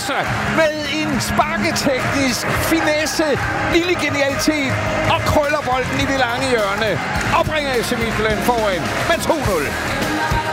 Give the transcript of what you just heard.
Lasse med en sparketeknisk finesse, lille genialitet og krøller bolden i det lange hjørne og bringer FC Midtjylland foran med 2-0.